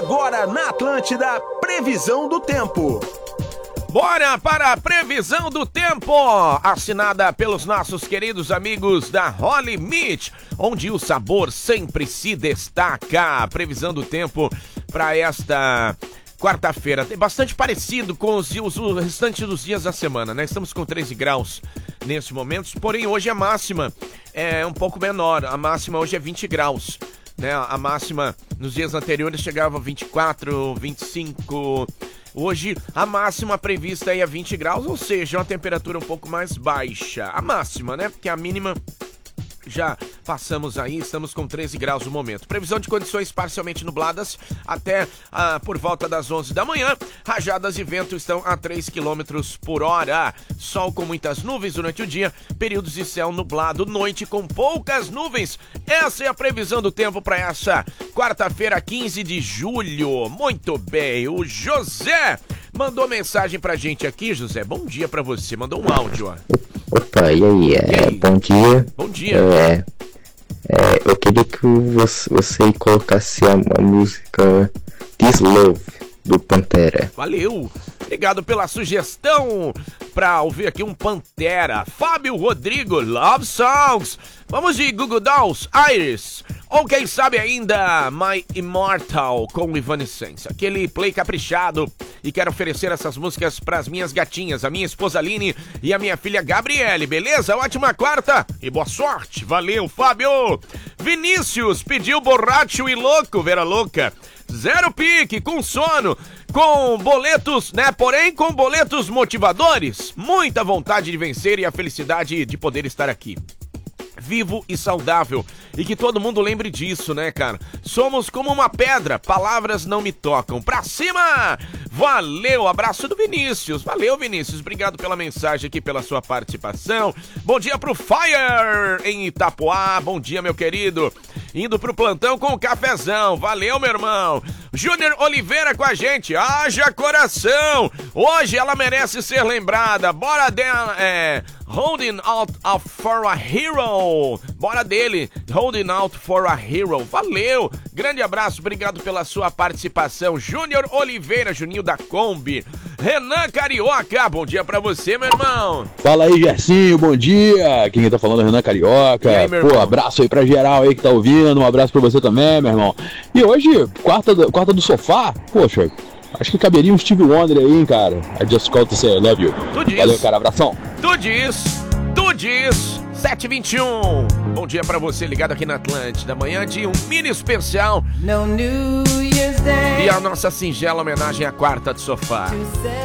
Agora na Atlântida, previsão do tempo. Bora para a previsão do tempo, assinada pelos nossos queridos amigos da Holy Meat, onde o sabor sempre se destaca. A previsão do tempo para esta quarta-feira tem bastante parecido com os restantes dos dias da semana, né? Estamos com 13 graus neste momento, porém hoje a máxima é um pouco menor, a máxima hoje é 20 graus. Né? A máxima nos dias anteriores chegava a 24, 25. Hoje a máxima prevista aí é 20 graus, ou seja, uma temperatura um pouco mais baixa. A máxima, né? Porque a mínima já passamos aí, estamos com 13 graus no momento. Previsão de condições parcialmente nubladas até por volta das 11 da manhã. Rajadas de vento estão a 3 km por hora. Sol com muitas nuvens durante o dia. Períodos de céu nublado. Noite com poucas nuvens. Essa é a previsão do tempo para essa quarta-feira, 15 de julho. Muito bem. O José mandou mensagem pra gente aqui, José. Bom dia pra você. Mandou um áudio, ó. Opa, e aí? Bom dia. Bom dia. Eu queria que você colocasse a música This Love, do Pantera. Valeu. Obrigado pela sugestão pra ouvir aqui um Pantera. Fábio Rodrigo, Love Songs. Vamos de Google Dolls, Iris. Ou quem sabe ainda My Immortal com Evanescence. Aquele play caprichado. E quero oferecer essas músicas pras minhas gatinhas, a minha esposa Aline e a minha filha Gabriele, beleza? Ótima quarta e boa sorte. Valeu, Fábio. Vinícius pediu Borracho e Louco, Vera Louca. Zero pique, com sono, com boletos, né? Porém, com boletos motivadores. Muita vontade de vencer e a felicidade de poder estar aqui. Vivo e saudável. E que todo mundo lembre disso, né, cara? Somos como uma pedra, palavras não me tocam. Pra cima! Valeu, abraço do Vinícius. Valeu, Vinícius. Obrigado pela mensagem aqui, pela sua participação. Bom dia pro Fire em Itapoá. Bom dia, meu querido. Indo pro plantão com o cafezão. Valeu, meu irmão. Júnior Oliveira com a gente. Haja coração. Hoje ela merece ser lembrada. Bora dela, Holding Out for a Hero. Bora dele. Holding Out for a Hero. Valeu. Grande abraço. Obrigado pela sua participação. Júnior Oliveira, Juninho da Kombi. Renan Carioca. Bom dia pra você, meu irmão. Fala aí, Gersinho. Bom dia. Quem tá falando é Renan Carioca. E aí, meu irmão? Abraço aí pra geral aí que tá ouvindo. Um abraço pra você também, meu irmão. E hoje, quarta do sofá. Poxa, acho que caberia um Stevie Wonder aí, hein, cara. I just called to say I love you. Tu diz. Valeu, cara. Abração. Tu diz. 7h21. Bom dia pra você ligado aqui na Atlântida. Manhã de um mini especial. E a nossa singela homenagem à quarta do sofá.